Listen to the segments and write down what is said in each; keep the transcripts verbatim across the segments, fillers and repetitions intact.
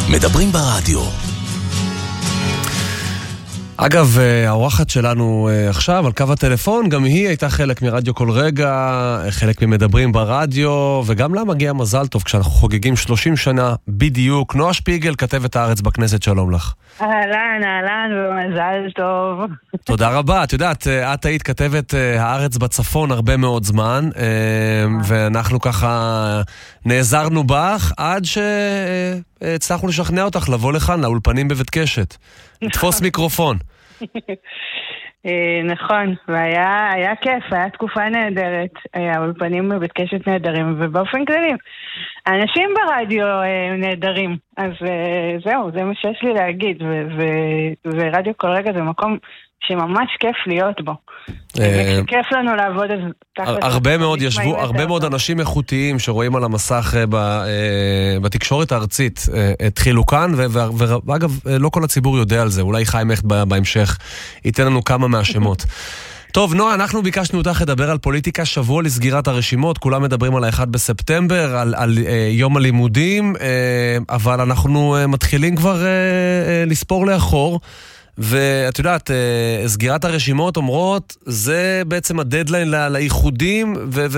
מדברים ברדיו. אגב, האורחת שלנו עכשיו על קו הטלפון, גם היא הייתה חלק מרדיו כל רגע, חלק ממדברים ברדיו, וגם לה מגיע מזל טוב כשאנחנו חוגגים שלושים שנה בדיוק. נועה שפיגל, כתבת הארץ בכנסת, שלום לך. אהלן, אהלן, ומזל טוב. תודה רבה. את יודעת, את היית כתבת הארץ בצפון הרבה מאוד זמן, ואנחנו ככה נעזרנו בך עד שהצלחנו לשכנע אותך לבוא לכאן, לאולפנים בבית קשת. לתפוס מיקרופון. נכון, והיה היה כיף, היה תקופה נהדרת, האולפנים בבית קשת נהדרים, ובאופן כללי, האנשים ברדיו נהדרים, אז זהו, זה מה שיש לי להגיד, ורדיו כל רגע זה מקום שממש כיף להיות בו. כיף לנו לעבוד אז הרבה מאוד ישבו, הרבה מאוד אנשים איכותיים שרואים על המסך בתקשורת הארצית התחילו כאן, ואגב לא כל הציבור יודע על זה, אולי חיים הכט בהמשך ייתן לנו כמה מהשמות. טוב, נועה, אנחנו ביקשנו אותך לדבר על פוליטיקה, שבוע לסגירת הרשימות, כולם מדברים על האחד בספטמבר, על, על יום הלימודים, אבל אנחנו מתחילים כבר לספור לאחור, ואת יודעת, סגירת הרשימות אומרות, זה בעצם הדדליין לאיחודים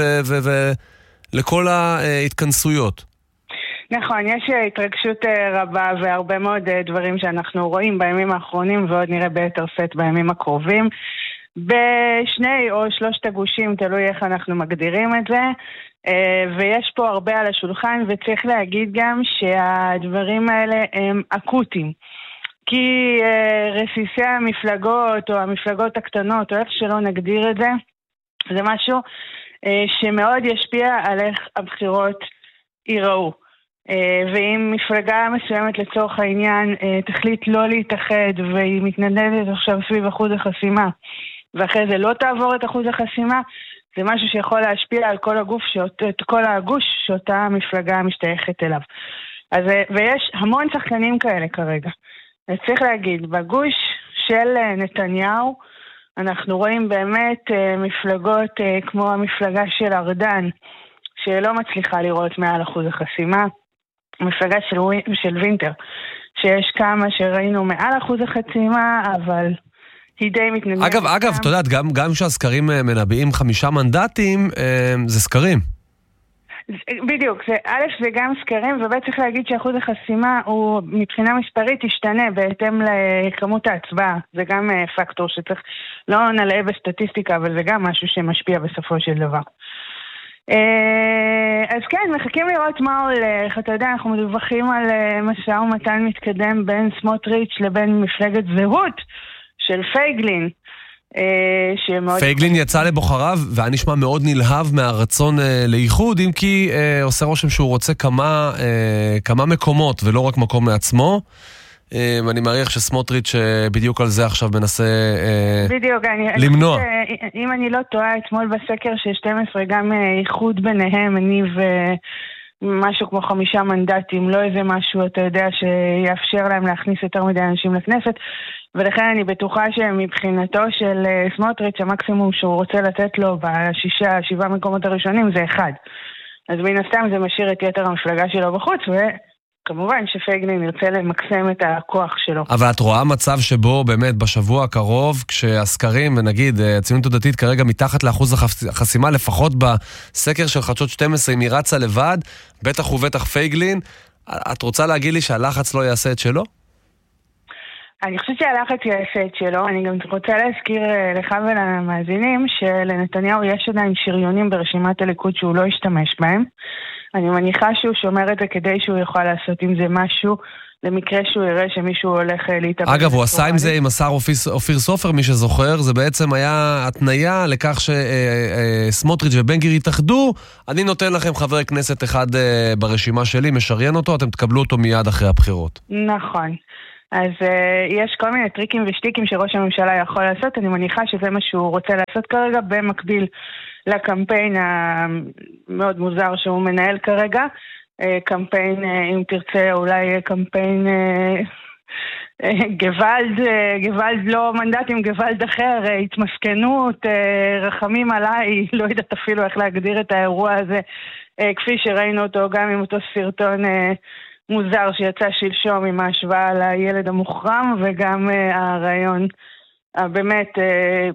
ולכל ההתכנסויות. נכון, יש התרגשות רבה והרבה מאוד דברים שאנחנו רואים בימים האחרונים, ועוד נראה ביתר סט בימים הקרובים. בשני או שלושת הגושים, תלוי איך אנחנו מגדירים את זה, ויש פה הרבה על השולחן, וצריך להגיד גם שהדברים האלה הם אקוטיים. כי רסיסי המפלגות או המפלגות הקטנות, או איך שלא נגדיר את זה, זה משהו שמאוד ישפיע על איך הבחירות ייראו. ואם מפלגה מסוימת לצורך העניין תחליט לא להתאחד, והיא מתנדדת עכשיו סביב אחוז החסימה, ואחרי זה לא תעבור את אחוז החסימה, זה משהו שיכול להשפיע על כל הגוף, את כל הגוש שאותה המפלגה משתייכת אליו. אז, ויש המון שחקנים כאלה כרגע. צריך להגיד, בגוש של נתניהו, אנחנו רואים באמת מפלגות כמו המפלגה של ארדן, שלא מצליחה לראות מעל אחוז החסימה, מפלגה של, של וינטר, שיש כמה שראינו מעל אחוז החסימה, אבל היא די מתנגדת. אגב, אגב, אתה יודעת, גם, גם שהסקרים מנבאים חמישה מנדטים, זה סקרים. בדיוק, זה, א' זה גם סקרים, וב' צריך להגיד שאחוז החסימה הוא מבחינה מספרית ישתנה בהתאם לכמות ההצבעה. זה גם פקטור שצריך, לא נלאה בסטטיסטיקה, אבל זה גם משהו שמשפיע בסופו של דבר. אז כן, מחכים לראות מה הולך. אתה יודע, אנחנו מדווחים על משא ומתן מתקדם בין סמוטריץ' לבין מפלגת זהות של פייגלין. פייגלין יצא לבוחריו והיה נשמע מאוד נלהב מהרצון לאיחוד, אם כי עושה רושם שהוא רוצה כמה, כמה מקומות ולא רק מקום מעצמו. אני מעריך שסמוטריץ' בדיוק על זה עכשיו מנסה בדיוק, למנוע. אני, אם אני לא טועה, אתמול בסקר של שתים עשרה גם איחוד ביניהם, אני ומשהו כמו חמישה מנדטים, לא איזה משהו, אתה יודע, שיאפשר להם להכניס יותר מדי אנשים לכנסת, ולכן אני בטוחה שמבחינתו של סמוטריץ' המקסימום שהוא רוצה לתת לו בשישה, שבעה מקומות הראשונים זה אחד. אז מן הסתם זה משאיר את יתר המפלגה שלו בחוץ, וכמובן שפייגלין ירצה למקסם את הכוח שלו. אבל את רואה מצב שבו באמת בשבוע הקרוב, כשהסקרים, ונגיד הציונות הדתית כרגע מתחת לאחוז החסימה, לפחות בסקר של חדשות שתים עשרה, אם היא רצה לבד, בטח ובטח פייגלין, את רוצה להגיד לי שהלחץ לא יעשה את שלו? אני חושבת שהלחץ יעשה את שלו. אני גם רוצה להזכיר לך ולמאזינים שלנתניהו יש עדיין שריונים ברשימת הליכוד שהוא לא ישתמש בהם. אני מניחה שהוא שומר את זה כדי שהוא יוכל לעשות עם זה משהו, למקרה שהוא יראה שמישהו הולך להתאבד. אגב, הוא עשה עם זה עם השר אופיר סופר, מי שזוכר, זה בעצם היה התניה לכך שסמוטריץ' ובן גביר יתאחדו, אני נותן לכם חבר כנסת אחד ברשימה שלי, משריין אותו, אתם תקבלו אותו מיד אחרי הבחירות. נכון. אז uh, יש כל מיני טריקים ושטיקים שראש הממשלה יכול לעשות, אני מניחה שזה מה שהוא רוצה לעשות כרגע, במקביל לקמפיין המאוד מוזר שהוא מנהל כרגע, uh, קמפיין, uh, אם תרצה, אולי קמפיין uh, uh, גוואלד, uh, גוואלד לא מנדטים, גוואלד אחר, uh, התמסכנות, uh, רחמים עליי, לא יודעת אפילו איך להגדיר את האירוע הזה, uh, כפי שראינו אותו גם עם אותו סרטון uh, מוזר שיצא שלשום עם ההשוואה לילד המוחרם, וגם uh, הרעיון uh, באמת... Uh,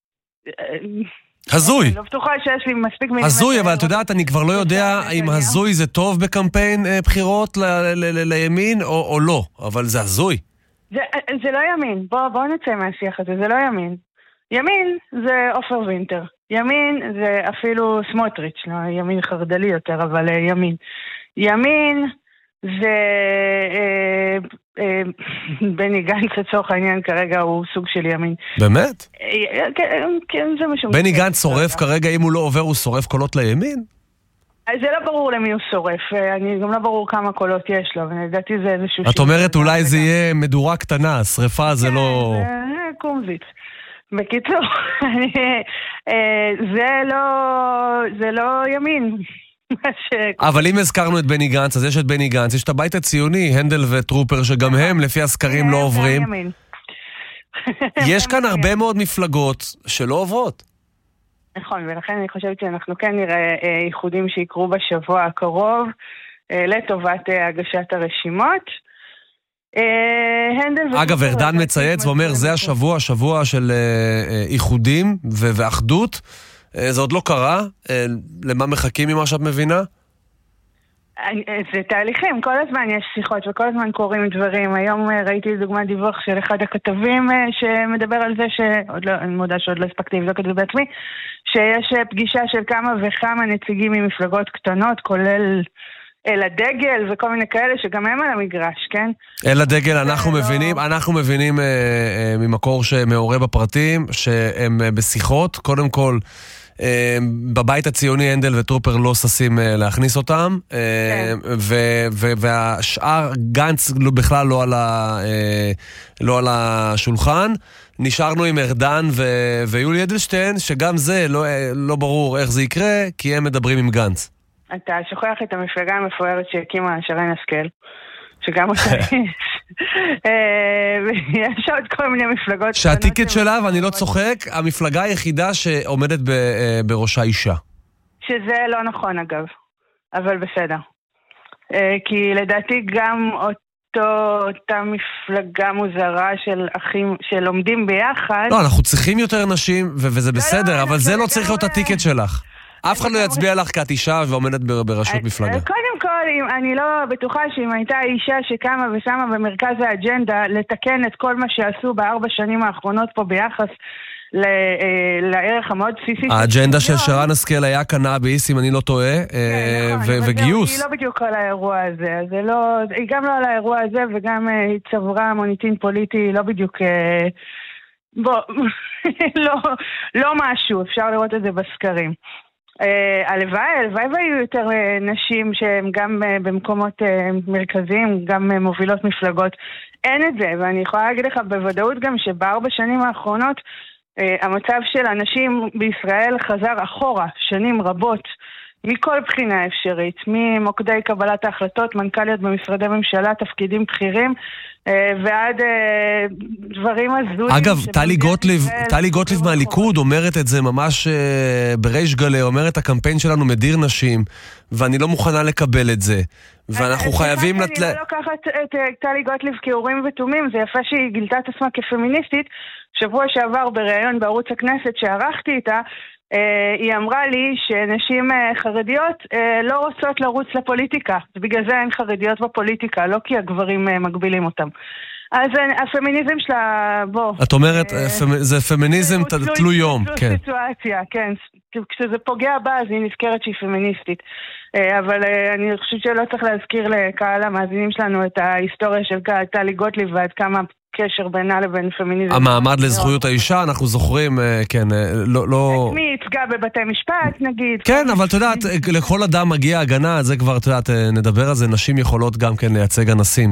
הזוי. אני לא בטוחה שיש לי מספיק... הזוי, אבל את יודעת, אני כבר לא יודע אם הזוי זה טוב בקמפיין בחירות לימין או לא, אבל זה הזוי. זה לא ימין, בואו נצא מהשיח הזה, זה לא ימין. ימין זה עופר וינטר. ימין זה אפילו סמוטריץ', לא ימין חרדלי יותר, אבל ימין. ימין זה... בני גנץ לצורך העניין כרגע הוא סוג של ימין. באמת? כן, זה משהו... בני גנץ שורף כרגע, אם הוא לא עובר, הוא שורף קולות לימין? זה לא ברור למי הוא שורף, אני גם לא ברור כמה קולות יש לו, ולדעתי זה איזשהו... את אומרת אולי זה יהיה מדורה קטנה, שריפה זה לא... כן, זה קומביץ. בקיצור, זה לא ימין. אבל אם הזכרנו את בני גנץ, אז יש את בני גנץ, יש את הבית הציוני, הנדל וטרופר, שגם הם לפי הסקרים לא עוברים. יש כאן הרבה מאוד מפלגות שלא עוברות. נכון, ולכן אני חושבת שאנחנו כן נראה ייחודים שיקרו בשבוע הקרוב, לטובת הגשת הרשימות. אגב, ארדן מצייץ ואומר, זה השבוע, שבוע של ייחודים ואחדות. זה עוד לא קרה? למה מחכים ממה שאת מבינה? זה תהליכים, כל הזמן יש שיחות וכל הזמן קורים דברים. היום ראיתי דוגמה דיווח של אחד הכתבים שמדבר על זה, אני מודה שעוד לא הספקתי לבדוק את זה בעצמי, שיש פגישה של כמה וכמה נציגים ממפלגות קטנות, כולל אל הדגל וכל מיני כאלה שגם הם על המגרש, כן? אל הדגל אנחנו מבינים, אנחנו מבינים ממקור שמעורה בפרטים, שהם בשיחות, קודם כל, בבית הציוני הנדל וטרופר לא ששים להכניס אותם, והשאר גנץ בכלל לא על השולחן. נשארנו עם ארדן ויולי אדלשטיין, שגם זה לא ברור איך זה יקרה, כי הם מדברים עם גנץ. אתה שוכח את המפלגה המפוארת שהקימה שרן השכל, שגם אותה יש. יש עוד כל מיני מפלגות. שהטיקט שלה, ואני לא צוחק, המפלגה היחידה שעומדת בראשה אישה. שזה לא נכון אגב, אבל בסדר. כי לדעתי גם אותו, אותה מפלגה מוזרה של אחים שלומדים ביחד. לא, אנחנו צריכים יותר נשים, וזה בסדר, אבל זה לא צריך להיות הטיקט שלך. אף אחד לא יצביע לך כי את אישה ועומדת בראשות מפלגה. קודם כל, אני לא בטוחה שאם הייתה אישה שקמה ושמה במרכז האג'נדה לתקן את כל מה שעשו בארבע שנים האחרונות פה ביחס לערך המאוד בסיסי. האג'נדה של שרן השכל היה קנאביס, אם אני לא טועה, וגיוס. היא לא בדיוק על האירוע הזה, היא גם לא על האירוע הזה וגם היא צברה מוניטין פוליטי, לא בדיוק... בוא, לא משהו, אפשר לראות את זה בסקרים. הלוואי, הלוואי והיו יותר נשים שהן גם במקומות מרכזיים, גם מובילות מפלגות. אין את זה, ואני יכולה להגיד לך בוודאות גם שבארבע שנים האחרונות המצב של הנשים בישראל חזר אחורה, שנים רבות, מכל בחינה אפשרית, ממוקדי קבלת ההחלטות, מנכ"ליות במשרדי ממשלה, תפקידים בכירים, ועד דברים הזויים. אגב, טלי גוטליב, טלי גוטליב מהליכוד אומרת את זה ממש בריש גלי, אומרת הקמפיין שלנו מדיר נשים, ואני לא מוכנה לקבל את זה. ואנחנו חייבים... אני לא לוקחת את טלי גוטליב כאורים ותומים, זה יפה שהיא גילתה את עצמה כפמיניסטית. שבוע שעבר בראיון בערוץ הכנסת שערכתי איתה, היא אמרה לי שנשים חרדיות לא רוצות לרוץ לפוליטיקה, בגלל זה אין חרדיות בפוליטיקה, לא כי הגברים מגבילים אותם. אז הפמיניזם שלה, בוא... את אומרת, זה פמיניזם תלוי יום, כן. סיטואציה, כן. כשזה פוגע בה, אז היא נזכרת שהיא פמיניסטית. אבל אני חושבת שלא צריך להזכיר לקהל המאזינים שלנו את ההיסטוריה של טלי גוטליב ועד כמה... קשר בינה לבין פמיניזם. המעמד לזכויות האישה, אנחנו זוכרים, כן, לא... מי יצגע בבתי משפט, נגיד. כן, אבל אתה יודעת, לכל אדם מגיע הגנה, זה כבר, אתה יודעת, נדבר על זה, נשים יכולות גם כן לייצג אנסים,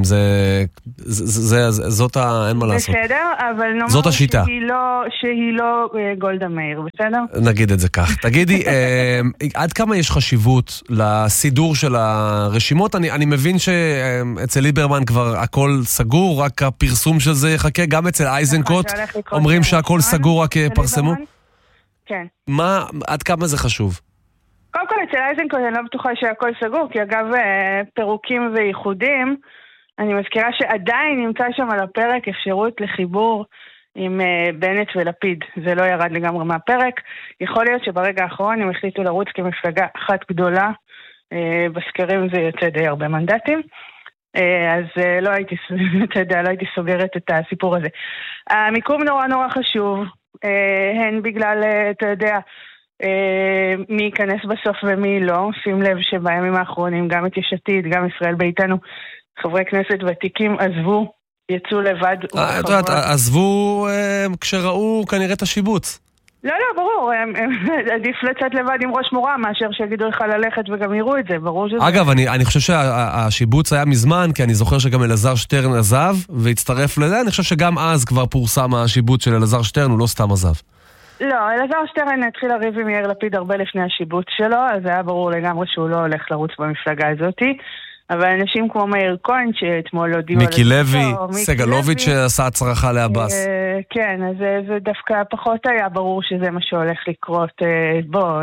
זאת ה... אין מה לעשות. בסדר, אבל נאמר שהיא לא גולדה מאיר, בסדר? נגיד את זה כך. תגידי, עד כמה יש חשיבות לסידור של הרשימות? אני מבין שאצל ליברמן כבר הכל סגור, רק הפרסום של זה יחכה, גם אצל אייזנקוט אומרים שהכל סגור רק פרסמו. כן. מה, עד כמה זה חשוב? קודם כל, אצל איזנקוט אני לא בטוחה שהכל סגור, כי אגב פירוקים וייחודים, אני מזכירה שעדיין נמצא שם על הפרק אפשרות לחיבור עם בנט ולפיד. זה לא ירד לגמרי מהפרק. יכול להיות שברגע האחרון הם החליטו לרוץ כמפלגה אחת גדולה, בסקרים זה יוצא די הרבה מנדטים, אז לא הייתי, אתה יודע, לא הייתי סוגרת את הסיפור הזה. המיקום נורא נורא חשוב, הן בגלל, אתה יודע, מי ייכנס בסוף ומי לא. שים לב שבימים האחרונים גם את יש עתיד, גם ישראל ביתנו, חברי כנסת ותיקים עזבו, יצאו לבד. את יודעת, עזבו כשראו כנראה את השיבוץ. לא, לא, ברור, עדיף לצאת לבד עם ראש מורה מאשר שיגידו לך ללכת וגם יראו את זה, ברור שזה... אגב, אני, אני חושב שהשיבוץ היה מזמן, כי אני זוכר שגם אלעזר שטרן עזב והצטרף לזה, אני חושב שגם אז כבר פורסם השיבוץ של אלעזר שטרן, הוא לא סתם עזב. לא, אלעזר שטרן התחיל לריב עם יאיר לפיד הרבה לפני השיבוץ שלו, אז היה ברור לגמרי שהוא לא הולך לרוץ במפלגה הזאת, אבל אנשים כמו מאיר כהן שאתמול הודיעו... מיקי לוי, סגלוביץ' שעשה הצרחה לאבס. כן, אז זה דווקא פחות היה ברור שזה מה שהולך לקרות. בוא,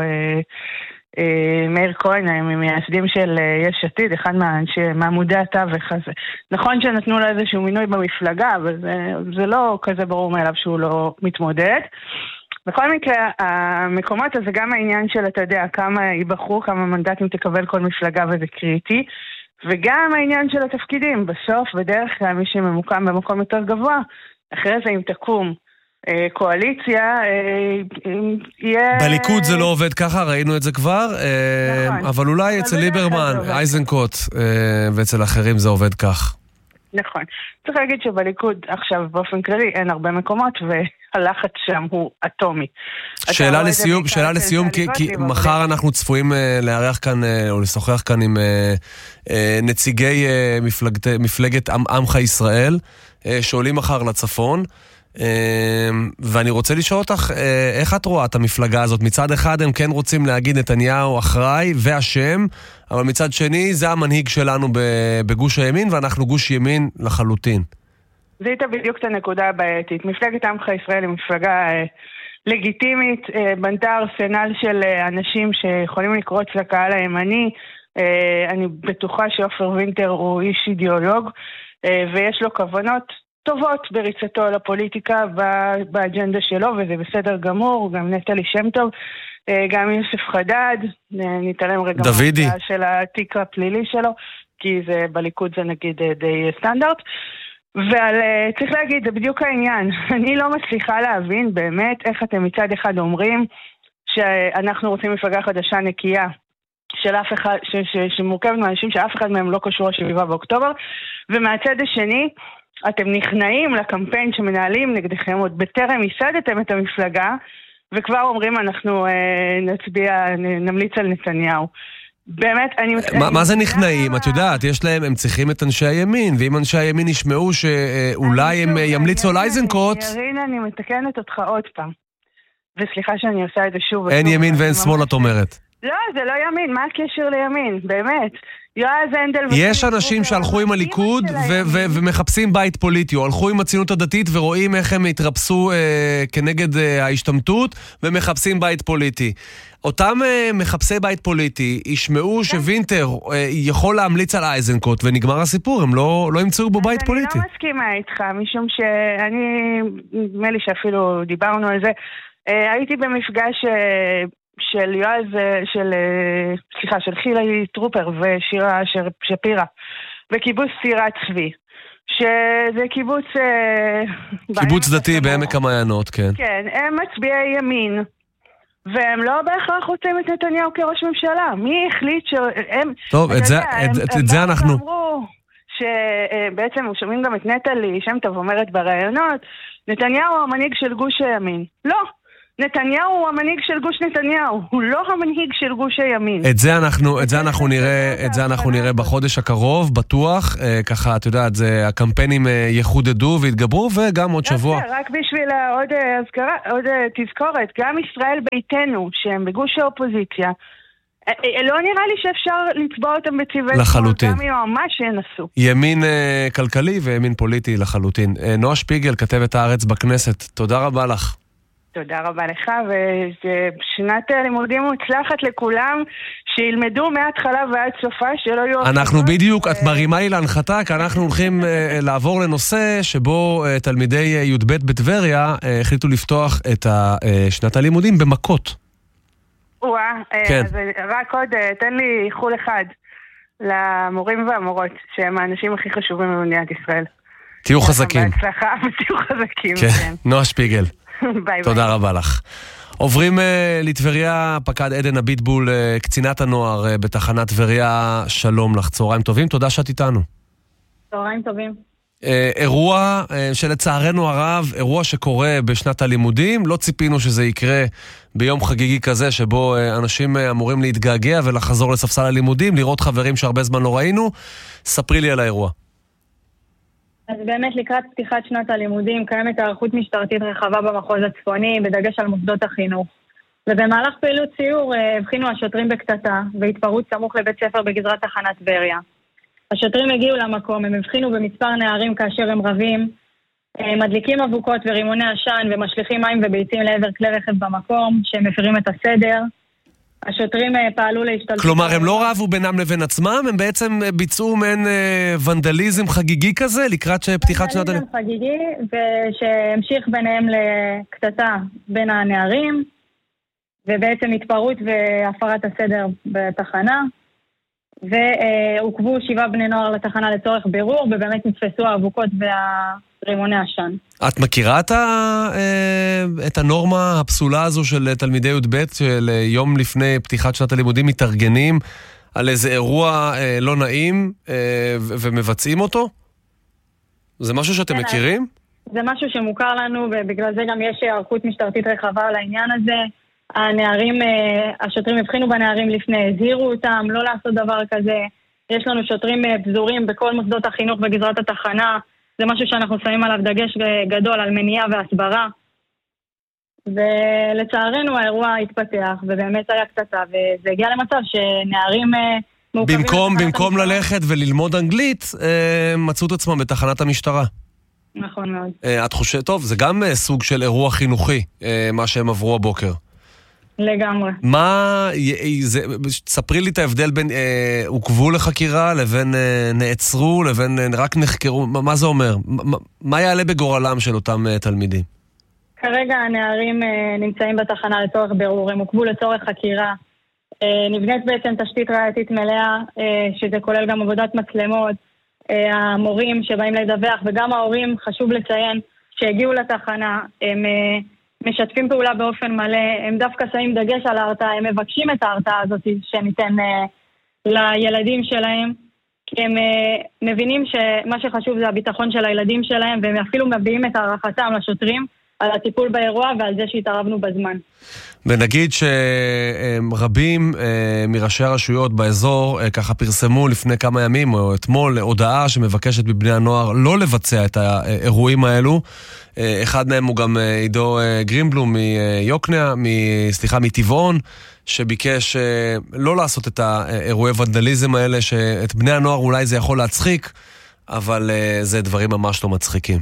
מאיר כהן, ממייסדים של יש עתיד, אחד מהעמודי התווך הזה. נכון שנתנו לו איזשהו מינוי במפלגה, אבל זה לא כזה ברור מאליו שהוא לא מתמודד. בכל מקרה, המקומות הזה גם העניין של, אתה יודע, כמה ייבחרו, כמה מנדטים תקבל כל מפלגה, וזה קריטי. וגם העניין של התפקידים, בסוף, בדרך כלל, מי שממוקם במקום יותר גבוה, אחרי זה אם תקום אה, קואליציה, אה, יהיה... בליכוד זה לא עובד ככה, ראינו את זה כבר, אה, נכון. אבל אולי אבל אצל ליברמן, איזנקוט, אה, ואצל אחרים זה עובד כך. נכון. צריך להגיד שבליכוד עכשיו באופן כללי אין הרבה מקומות, והלחץ שם הוא אטומי. שאלה לסיום, שאלה לסיום, כי, כי מחר אנחנו צפויים לארח כאן, או לשוחח כאן עם נציגי מפלגת, מפלגת עמך ישראל, שעולים מחר לצפון, ואני רוצה לשאול אותך, איך את רואה את המפלגה הזאת? מצד אחד הם כן רוצים להגיד נתניהו אחראי ואשם, אבל מצד שני זה המנהיג שלנו בגוש הימין, ואנחנו גוש ימין לחלוטין. זה הייתה בדיוק את הנקודה הבעייתית. מפלגת עמך ישראל היא מפלגה לגיטימית, בנתה ארסנל של אנשים שיכולים לקרוץ לקהל הימני. אני בטוחה שאופר וינטר הוא איש אידיאולוג, ויש לו כוונות טובות בריצתו לפוליטיקה באג'נדה שלו, וזה בסדר גמור, גם נטלי שם טוב, גם יוסף חדד, נתעלם רגע דוידי של התיק הפלילי שלו, כי זה בליכוד זה נגיד די סטנדרט, ועל, צריך להגיד, זה בדיוק העניין, אני לא מצליחה להבין באמת איך אתם מצד אחד אומרים שאנחנו רוצים מפלגה חדשה נקייה, של אף אחד, ש, ש, שמורכבת מאנשים שאף אחד מהם לא קשור לשבעה באוקטובר, ומהצד השני, אתם נכנעים לקמפיין שמנהלים נגדכם, עוד בטרם ייסדתם את המפלגה, וכבר אומרים אנחנו אה, נצביע, נמליץ על נתניהו. באמת, אני... מה, מה זה נכנעים? את יודעת, יש להם, הם צריכים את אנשי הימין, ואם אנשי הימין ישמעו שאולי הם ימליצו על איזנקוט... ירין, אני מתקנת אותך עוד פעם. וסליחה שאני עושה את זה שוב. אין ימין ואין שמאל, את אומרת. לא, זה לא ימין, מה הקשר לימין? באמת. יועז הנדל... יש אנשים שהלכו עם הליכוד ומחפשים בית פוליטי, או הלכו עם הציונות הדתית ורואים איך הם התרפסו כנגד ההשתמטות ומחפשים בית פוליטי. אותם מחפשי בית פוליטי ישמעו שווינטר יכול להמליץ על איזנקוט ונגמר הסיפור, הם לא ימצאו בו בית פוליטי. אני לא מסכימה איתך, משום שאני, נדמה לי שאפילו דיברנו על זה, הייתי במפגש... של יועז, של, סליחה, של חילי טרופר ושירה שפירה, בקיבוץ סירת צבי, שזה קיבוץ... קיבוץ דתי בעמק המעיינות, כן. כן, הם מצביעי ימין, והם לא בהכרח רוצים את נתניהו כראש ממשלה. מי החליט שהם... טוב, את זה, את, את, את זה אנחנו... אמרו שבעצם שומעים גם את נטלי, שם טוב אומרת ברעיונות, נתניהו הוא המנהיג של גוש הימין. לא. נתניהו הוא המנהיג של גוש נתניהו, הוא לא המנהיג של גוש הימין. את זה אנחנו, את זה אנחנו נראה, את זה אנחנו נראה בחודש הקרוב, בטוח, ככה, את יודעת, זה הקמפיינים יחודדו והתגברו, וגם עוד שבוע. רק בשביל עוד הזכרה, עוד תזכורת, גם ישראל ביתנו, שהם בגוש האופוזיציה, לא נראה לי שאפשר לצבוע אותם בצבעי לחלוטין. גם אם ממש ינסו. ימין כלכלי וימין פוליטי לחלוטין. נועה שפיגל, כתבת הארץ בכנסת, תודה רבה לך. תודה רבה לך, ושנת לימודים מוצלחת לכולם, שילמדו מההתחלה ועד סופה, שלא יהיו... אנחנו בדיוק, את מרימה לי להנחתה, כי אנחנו הולכים לעבור לנושא שבו תלמידי י' ב' בטבריה החליטו לפתוח את שנת הלימודים במכות. וואה, אז רק עוד, תן לי איחול אחד למורים והמורות, שהם האנשים הכי חשובים במדינת ישראל. תהיו חזקים. בהצלחה, ותהיו חזקים. כן, נועה שפיגל. ביי ביי. תודה רבה לך. עוברים uh, לטבריה, פקד עדן הביטבול, uh, קצינת הנוער uh, בתחנת טבריה, שלום לך, צהריים טובים, תודה שאת איתנו. צהריים טובים. Uh, אירוע uh, שלצערנו הרב, אירוע שקורה בשנת הלימודים, לא ציפינו שזה יקרה ביום חגיגי כזה, שבו uh, אנשים uh, אמורים להתגעגע ולחזור לספסל הלימודים, לראות חברים שהרבה זמן לא ראינו. ספרי לי על האירוע. אז באמת לקראת פתיחת שנת הלימודים קיימת הערכות משטרתית רחבה במחוז הצפוני, בדגש על מוסדות החינוך. ובמהלך פעילות סיור הבחינו השוטרים בקטטה והתפרעות סמוך לבית ספר בגזרת תחנת טבריה. השוטרים הגיעו למקום, הם הבחינו במספר נערים כאשר הם רבים, מדליקים אבוקות ורימוני עשן ומשליכים מים וביצים לעבר כלי רכב במקום, שהם מפרים את הסדר. השוטרים פעלו להשתלטות... כלומר, הם לא רבו בינם לבין עצמם? הם בעצם ביצעו מעין ונדליזם חגיגי כזה לקראת פתיחת שנת... ונדליזם חגיגי, ושהמשיך ביניהם לקטטה בין הנערים, ובעצם התפרעות והפרת הסדר בתחנה, ועוקבו שבעה בני נוער לתחנה לצורך בירור, ובאמת נתפסו האבוקות והרימוני עשן. את מכירה את, ה, את הנורמה הפסולה הזו של תלמידי י' ב' של יום לפני פתיחת שנת הלימודים מתארגנים על איזה אירוע לא נעים ומבצעים אותו? זה משהו שאתם מכירים? זה משהו שמוכר לנו, ובגלל זה גם יש הערכות משטרתית רחבה על העניין הזה. הנערים, השוטרים הבחינו בנערים לפני, הזהירו אותם לא לעשות דבר כזה. יש לנו שוטרים פזורים בכל מוסדות החינוך בגזרת התחנה. זה משהו שאנחנו שמים עליו דגש גדול על מניעה והסברה. ולצערנו האירוע התפתח, ובאמת היה קטטה, וזה הגיע למצב שנערים מעוכבים... במקום, במקום ללכת וללמוד אנגלית, מצאו את עצמם בתחנת המשטרה. נכון מאוד. את חושבת, טוב, זה גם סוג של אירוע חינוכי, מה שהם עברו הבוקר. לגמרי. מה, זה, ספרי לי את ההבדל בין אה, עוקבו לחקירה לבין אה, נעצרו, לבין אה, רק נחקרו, מה, מה זה אומר? מה, מה יעלה בגורלם של אותם אה, תלמידים? כרגע הנערים אה, נמצאים בתחנה לצורך בירור, הם עוקבו לצורך חקירה. אה, נבנית בעצם תשתית ראייתית מלאה, אה, שזה כולל גם עבודת מצלמות, אה, המורים שבאים לדווח, וגם ההורים, חשוב לציין, שהגיעו לתחנה, הם... אה, משתפים פעולה באופן מלא, הם דווקא שמים דגש על ההרתעה, הם מבקשים את ההרתעה הזאת שניתן אה, לילדים שלהם, כי הם אה, מבינים שמה שחשוב זה הביטחון של הילדים שלהם, והם אפילו מביאים את הערכתם לשוטרים על הטיפול באירוע ועל זה שהתערבנו בזמן. ונגיד שרבים אה, מראשי הרשויות באזור אה, ככה פרסמו לפני כמה ימים או אתמול הודעה שמבקשת בבני הנוער לא לבצע את האירועים האלו. אחד מהם הוא גם עידו גרינבלום מיוקניה, סליחה, מטבעון, שביקש לא לעשות את האירועי ונדליזם האלה, שאת בני הנוער אולי זה יכול להצחיק, אבל זה דברים ממש לא מצחיקים.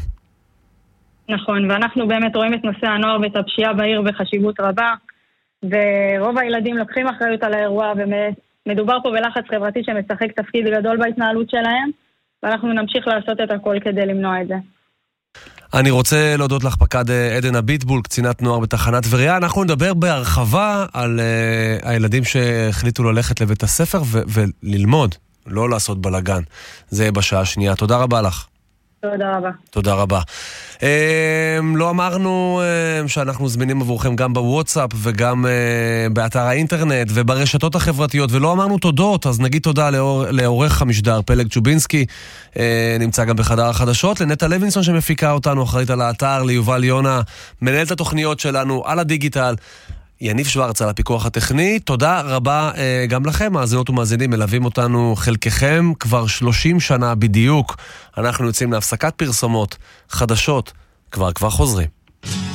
נכון, ואנחנו באמת רואים את נושא הנוער ואת הפשיעה בעיר בחשיבות רבה, ורוב הילדים לוקחים אחריות על האירוע, ומדובר פה בלחץ חברתי שמשחק תפקיד גדול בהתנהלות שלהם, ואנחנו נמשיך לעשות את הכל כדי למנוע את זה. אני רוצה להודות לך פקד עדן הביטבול, קצינת נוער בתחנת טבריה. אנחנו נדבר בהרחבה על uh, הילדים שהחליטו ללכת לבית הספר ו- וללמוד, לא לעשות בלגן. זה בשעה השנייה. תודה רבה לך. תודה רבה. תודה רבה. Um, לא אמרנו um, שאנחנו זמינים עבורכם גם בוואטסאפ וגם uh, באתר האינטרנט וברשתות החברתיות, ולא אמרנו תודות, אז נגיד תודה לאור, לעורך המשדר פלג צ'ובינסקי, uh, נמצא גם בחדר החדשות, לנטה לוינסון שמפיקה אותנו, אחראית על האתר, ליובל יונה, מנהלת התוכניות שלנו על הדיגיטל, יניב שוורץ על הפיקוח הטכני. תודה רבה אה, גם לכם, מאזינות ומאזינים, מלווים אותנו חלקכם כבר שלושים שנה בדיוק. אנחנו יוצאים להפסקת פרסומות חדשות, כבר כבר חוזרים.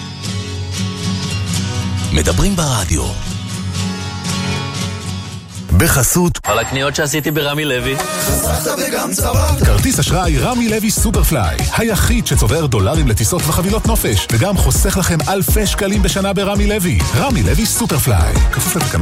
מדברים ברדיו בחסות על הקניות שעשיתי ברמי לוי. חסכת וגם צברת. כרטיס אשראי רמי לוי סופרפליי, היחיד שצובר דולרים לטיסות וחבילות נופש, וגם חוסך לכם אלפי שקלים בשנה ברמי לוי. רמי לוי סופרפליי, כפוף לתקנון